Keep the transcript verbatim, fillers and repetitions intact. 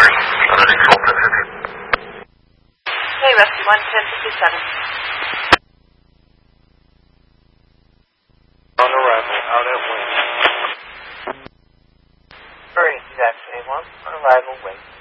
London Exalt ten fifty. Hey, Rescue one, ten fifty-seven. On arrival, out at wing. Hurry, taxi one, on arrival, wait.